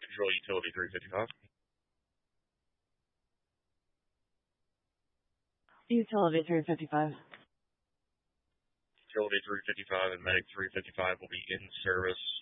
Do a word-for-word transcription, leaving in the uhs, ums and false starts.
Central Utility three fifty-five. Utility three fifty-five. Utility three fifty-five and Medic three fifty-five will be in service